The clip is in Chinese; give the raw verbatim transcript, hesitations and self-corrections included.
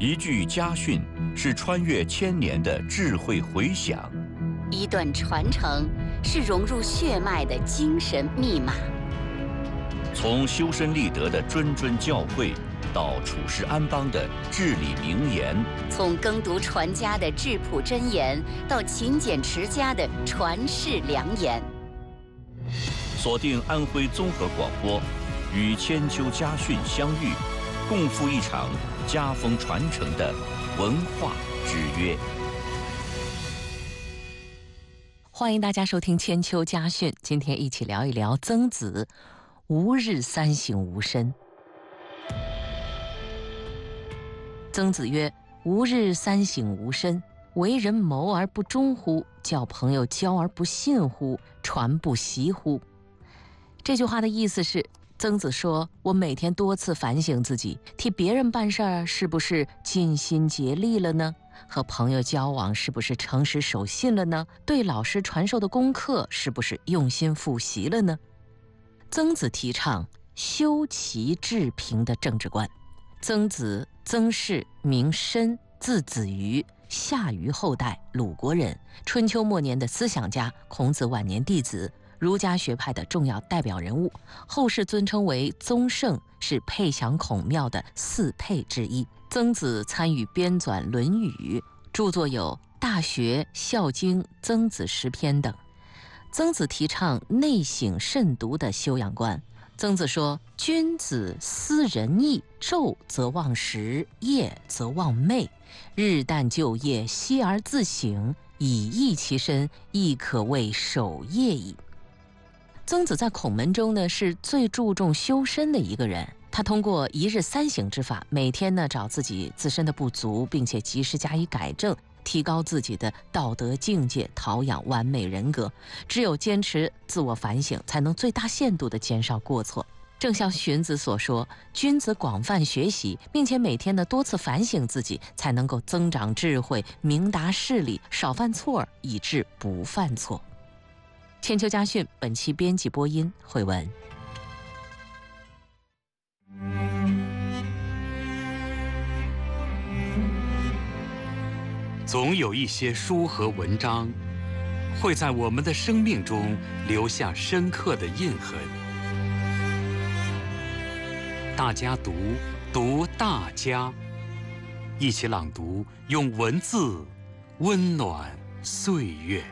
一句家训是穿越千年的智慧回响， 一段传承是融入血脉的精神密码。 从修身立德的谆谆教诲，到处世安邦的至理名言； 从耕读传家的质朴箴言，到勤俭持家的传世良言。 锁定安徽综合广播，与千秋家训相遇，共赴一场家风传承的文化之约。 欢迎大家收听千秋家训，今天一起聊一聊曾子吾日三省吾身。曾子曰：吾日三省吾身，为人谋而不忠乎？叫朋友交而不信乎？传不习乎？这句话的意思是，曾子说，我每天多次反省自己，替别人办事儿是不是尽心竭力了呢？和朋友交往是不是诚实守信了呢？对老师传授的功课是不是用心复习了呢？曾子提倡修齐治平的政治观。曾子，曾氏，名申，字子瑜，夏禹后代，鲁国人，春秋末年的思想家，孔子晚年弟子，儒家学派的重要代表人物，后世尊称为宗圣，是配享孔庙的四配之一。曾子参与编纂《论语》，著作有《大学》《孝经》《曾子十篇》等。曾子提倡内省慎独的修养观。曾子说，君子思仁义，昼则忘食，夜则忘寐，日旦就业，息而自省，以益其身，亦可谓守业矣。曾子在孔门中呢，是最注重修身的一个人。他通过一日三省之法，每天呢找自己自身的不足，并且及时加以改正，提高自己的道德境界，陶养完美人格。只有坚持自我反省，才能最大限度地减少过错。正像荀子所说，君子广泛学习，并且每天呢多次反省自己，才能够增长智慧，明达事理，少犯错，以致不犯错。千秋家训本期编辑播音慧文。 总有一些书和文章会在我们的生命中留下深刻的印痕。大家读，读大家，一起朗读，用文字温暖岁月。